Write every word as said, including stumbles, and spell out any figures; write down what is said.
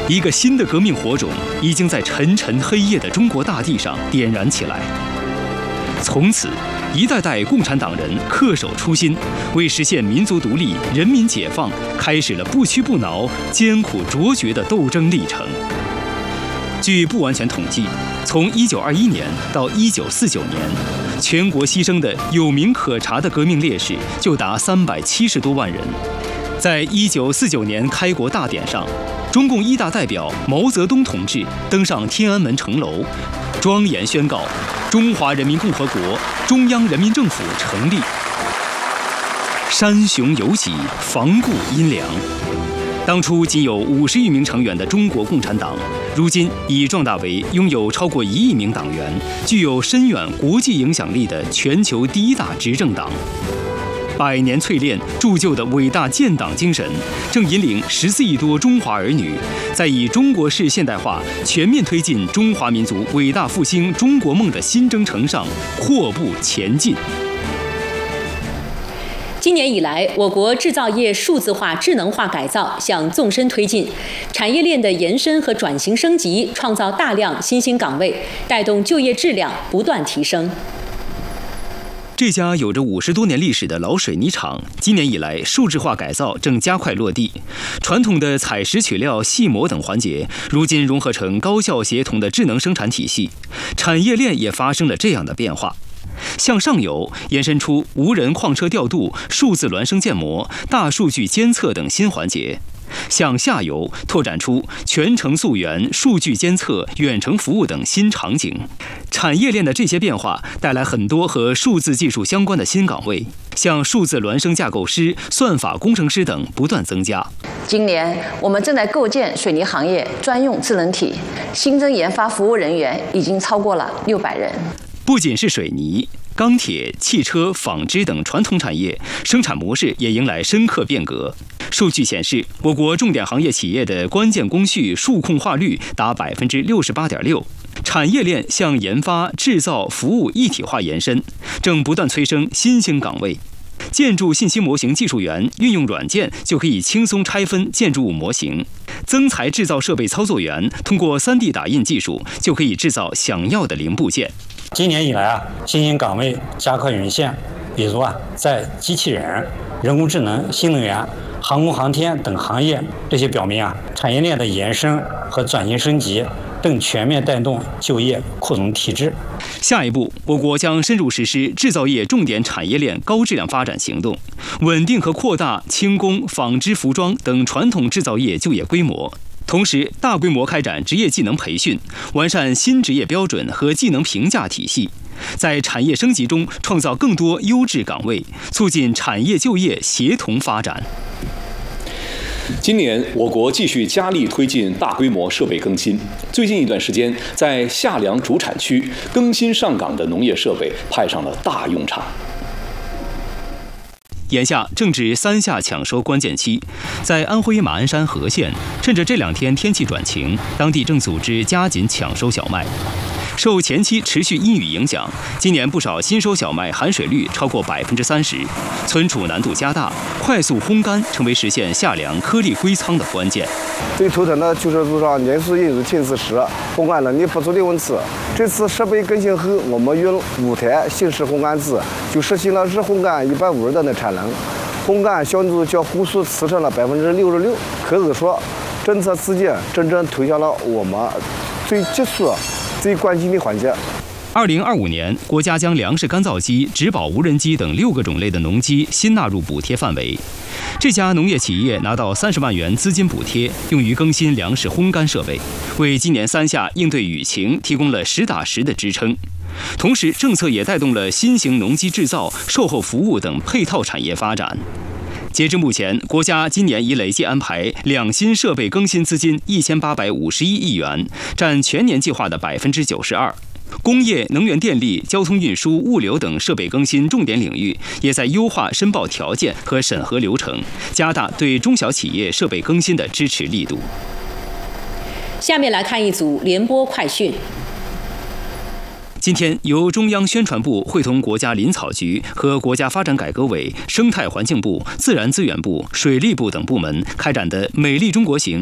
一个新的革命火种已经在沉沉黑夜的中国大地上点燃起来。从此，一代代共产党人恪守初心，为实现民族独立、人民解放，开始了不屈不挠、艰苦卓绝的斗争历程。据不完全统计，从一九二一年到一九四九年，全国牺牲的有名可查的革命烈士就达三百七十多万人。在一九四九年开国大典上，中共一大代表毛泽东同志登上天安门城楼，庄严宣告中华人民共和国中央人民政府成立。山雄有脊，房固阴凉。当初仅有五十余名成员的中国共产党，如今已壮大为拥有超过一亿名党员、具有深远国际影响力的全球第一大执政党。百年淬炼铸就的伟大建党精神，正引领十四亿多中华儿女，在以中国式现代化全面推进中华民族伟大复兴中国梦的新征程上阔步前进。 今年以来，我国制造业数字化、智能化改造向纵深推进，产业链的延伸和转型升级，创造大量新兴岗位，带动就业质量不断提升。 这家有着五十多年历史的老水泥厂，今年以来数字化改造正加快落地，传统的采石取料、细磨等环节，如今融合成高效协同的智能生产体系，产业链也发生了这样的变化。向上游延伸出无人矿车调度、数字孪生建模、大数据监测等新环节；向下游拓展出全程溯源、数据监测、远程服务等新场景。产业链的这些变化带来很多和数字技术相关的新岗位，像数字孪生架构师、算法工程师等不断增加。 今年我们正在构建水泥行业专用智能体，新增研发服务人员已经超过了六百人。 不仅是水泥、钢铁、汽车、纺织等传统产业生产模式也迎来深刻变革。数据显示，我国重点行业企业的关键工序数控化率达百分之六十八点六，产业链向研发、制造、服务一体化延伸，正不断催生新兴岗位。建筑信息模型技术员运用软件就可以轻松拆分建筑物模型，增材制造设备操作员通过 三 D 打印技术就可以制造想要的零部件。 今年以来啊，新兴岗位加快涌现，比如啊，在机器人、人工智能、新能源、航空航天等行业，这些表明啊，产业链的延伸和转型升级正全面带动就业扩容提质。 下一步，我国将深入实施制造业重点产业链高质量发展行动，稳定和扩大轻工、纺织、服装等传统制造业就业规模。同时，大规模开展职业技能培训，完善新职业标准和技能评价体系，在产业升级中创造更多优质岗位，促进产业就业协同发展。 今年，我国继续加力推进大规模设备更新。最近一段时间，在夏粮主产区更新上岗的农业设备派上了大用场。 眼下正值三夏抢收关键期，在安徽马鞍山和县，趁着这两天天气转晴，当地正组织加紧抢收小麦。受前期持续阴雨影响，今年不少新收小麦含水率超过百分之三十，存储难度加大，快速烘干成为实现夏粮颗粒归仓的关键。 最头疼的就是路上年数因素近似时，烘干能力不足的问题。这次设备更新后，我们用五台新式烘干机就实现了日烘干一百五十吨的产能，烘干效率较呼速提升了百分之六十六。可以说，政策资金真正投向了我们最急速、最关键的环节。 二零二五年，国家将粮食干燥机、植保无人机等六个种类的农机新纳入补贴范围。这家农业企业拿到三十万元资金补贴，用于更新粮食烘干设备，为今年三夏应对雨情提供了实打实的支撑。同时，政策也带动了新型农机制造、售后服务等配套产业发展。截至目前，国家今年已累计安排两新设备更新资金一千八百五十一亿元，占全年计划的百分之九十二。工业、能源电力、交通运输、物流等设备更新重点领域，也在优化申报条件和审核流程，加大对中小企业设备更新的支持力度。 下面来看一组联播快讯。 今天，由中央宣传部会同国家林草局和国家发展改革委、生态环境部、自然资源部、水利部等部门开展的“美丽中国行”